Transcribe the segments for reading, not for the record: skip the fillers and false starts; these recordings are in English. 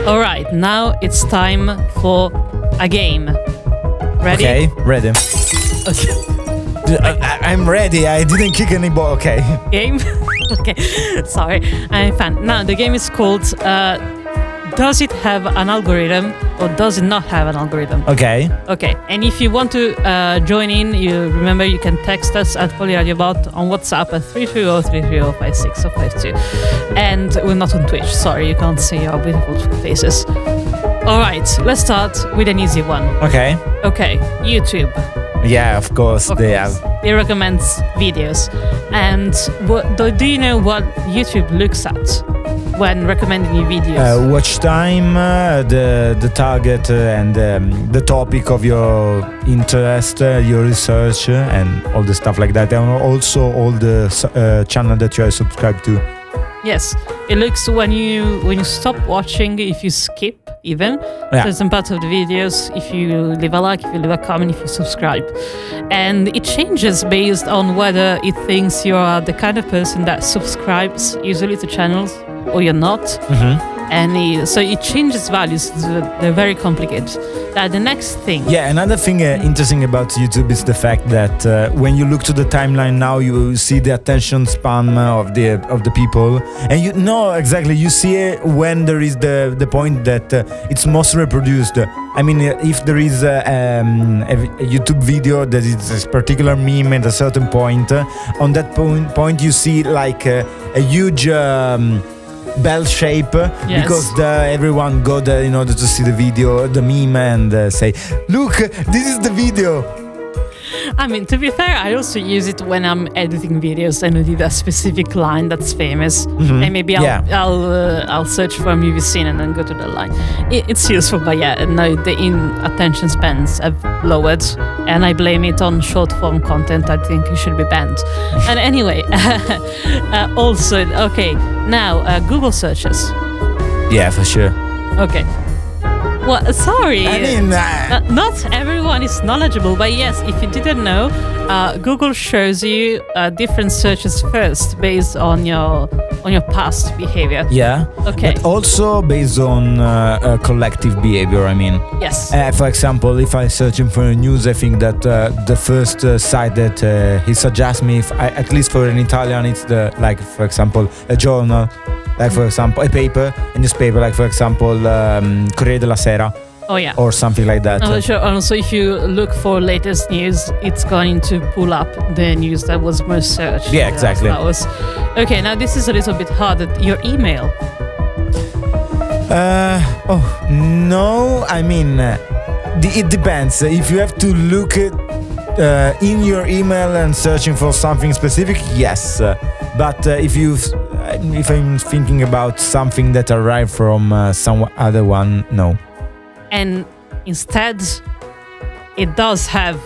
All right, now it's time for a game. Ready? Okay, ready. Okay. I'm ready. I didn't kick any ball. Okay. Game? Okay, sorry, I'm a fan. Now, the game is called Does it have an algorithm or does it not have an algorithm? Okay. Okay, and if you want to join in, you can text us at PolyRadioBot on WhatsApp at 330-330-5652. And we're not on Twitch, sorry, you can't see our beautiful faces. All right, let's start with an easy one. Okay. Okay, YouTube. Yeah, of course they have. It recommends videos. And do you know what YouTube looks at when recommending you videos? Watch time, the target, and the topic of your interest, your research, and all the stuff like that. And also all the channel that you are subscribed to. Yes, it looks when you stop watching, if you skip even certain parts of the videos, if you leave a like, if you leave a comment, if you subscribe. And it changes based on whether it thinks you are the kind of person that subscribes usually to channels or you're not. Mm-hmm. And so it changes values. They're very complicated. The next thing. Yeah, another thing interesting about YouTube is the fact that when you look to the timeline now, you see the attention span of the people, and you know exactly. You see it when there is the point that it's most reproduced. I mean, if there is a YouTube video that is a particular meme at a certain point, on that point you see like a huge. Bell shape, yes. Because everyone go there in order to see the video, the meme, and say, "Look, this is the video." I mean, to be fair, I also use it when I'm editing videos and I did a specific line that's famous, and maybe I'll search for a movie scene and then go to the line. It's useful, but yeah, no, the attention spans have lowered, and I blame it on short form content. I think it should be banned. And anyway, also, okay, now Google searches. Yeah, for sure. Okay. Well, sorry. I mean, not everyone is knowledgeable, but yes, if you didn't know, Google shows you different searches first based on your past behavior. Yeah. Okay. But also based on collective behavior. I mean. Yes. For example, if I'm searching for news, I think that the first site that he suggests me, at least for an Italian, it's for example, a journal. Like for example, a newspaper, like for example, Corriere della Sera. Oh yeah. Or something like that. Oh, sure. Also, if you look for latest news, it's going to pull up the news that was most searched. Yeah, exactly. Okay, now this is a little bit harder. Your email. No, I mean, it depends. If you have to look at in your email and searching for something specific, yes. But if I'm thinking about something that arrived from some other one, no. And instead, it does have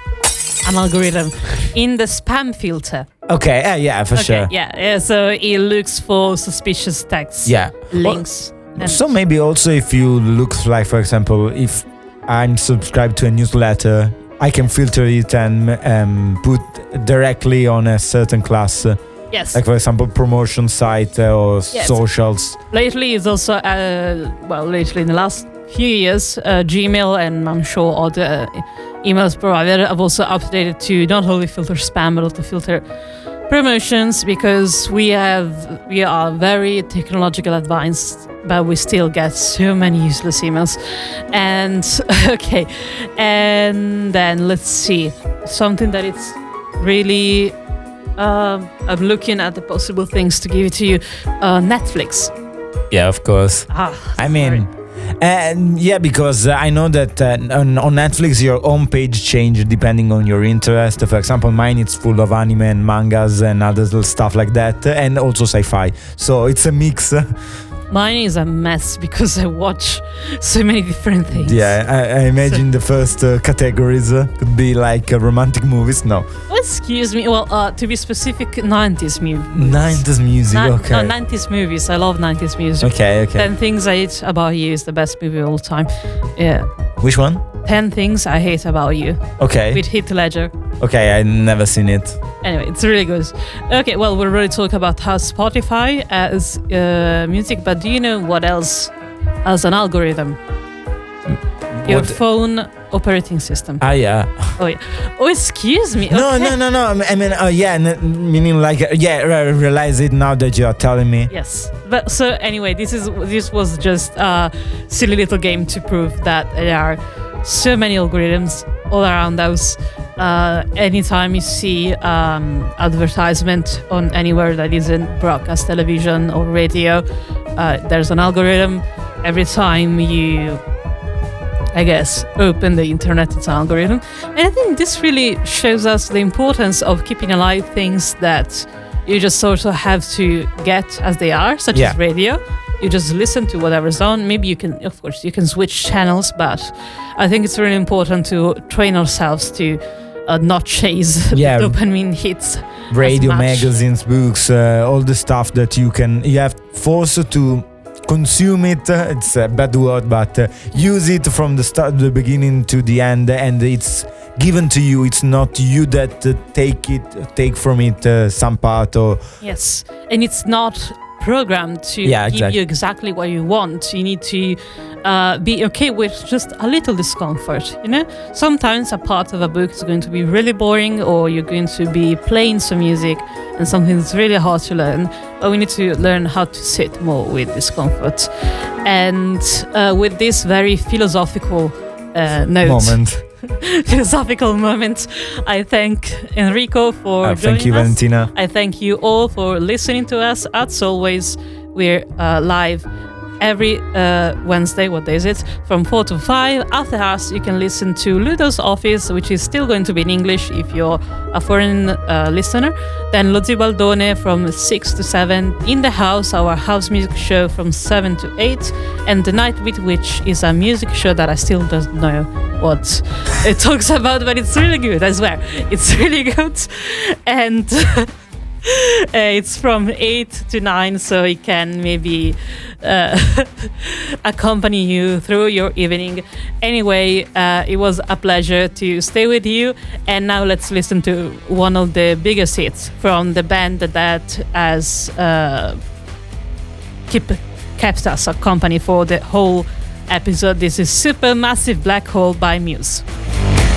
an algorithm in the spam filter. Okay, yeah, for sure. Yeah. So it looks for suspicious texts, links. So maybe also if you look like, for example, if I'm subscribed to a newsletter, I can filter it and put directly on a certain class. Yes. Like for example, promotion site or socials. Lately, it's also lately in the last few years, Gmail and I'm sure other emails provider have also updated to not only filter spam but also filter promotions, because we are very technological advanced, but we still get so many useless emails. And okay, and then let's see something that it's really. I'm looking at the possible things to give it to you. Netflix. Yeah, of course. I mean, because I know that on Netflix your home page changes depending on your interest. For example, mine it's full of anime and mangas and other little stuff like that, and also sci-fi. So it's a mix. Mine is a mess because I watch so many different things. Yeah, I imagine the first categories could be like romantic movies. No. Excuse me. Well, to be specific, 90s movies. 90s music, okay. No, 90s movies. I love 90s music. Okay. 10 Things I Hate About You is the best movie of all time. Yeah. Which one? 10 Things I Hate About You. Okay. With Heath Ledger. Okay, I never seen it. Anyway, it's really good. Okay, well, we already talked about how Spotify has music, but do you know what else as an algorithm. Your What- phone operating system. Yeah. Oh, yeah. Oh, excuse me. No, okay. no. I mean, yeah, meaning like, realize it now that you are telling me. Yes, but so anyway, this was just a silly little game to prove that there are so many algorithms all around us. Anytime you see advertisement on anywhere that isn't broadcast television or radio, there's an algorithm. Every time you, I guess, open the internet, it's an algorithm. And I think this really shows us the importance of keeping alive things that you just sort of have to get as they are, such Yeah. as radio. You just listen to whatever's on. Maybe you can, of course, you can switch channels, but I think it's really important to train ourselves to not chase Yeah. dopamine hits. Radio, much. magazines, books, all the stuff that you have forced to consume it. It's a bad word, but use it from the start, the beginning to the end, and it's given to you. It's not you that take from it some part or. Yes, and it's not programmed to Yeah, give exactly. you exactly what you want. You need to be okay with just a little discomfort. You know, sometimes a part of a book is going to be really boring, or you're going to be playing some music and something that's really hard to learn. But we need to learn how to sit more with discomfort. And with this very philosophical note, Moment. philosophical moment, I thank Enrico for joining Thank you, us. Valentina. I thank you all for listening to us. As always, we're live every Wednesday. What day is it? From 4 to 5. After us, you can listen to Ludo's Office, which is still going to be in English if you're a foreign listener. Then Lo Zibaldone from 6 to 7. In the House, our house music show from 7 to 8. And The Night with Which is a music show that I still don't know what it talks about, but it's really good, I swear. It's really good. And it's from 8 to 9, so it can maybe accompany you through your evening. Anyway, it was a pleasure to stay with you. And now let's listen to one of the biggest hits from the band that has kept us a company for the whole episode. This is Supermassive Black Hole by Muse.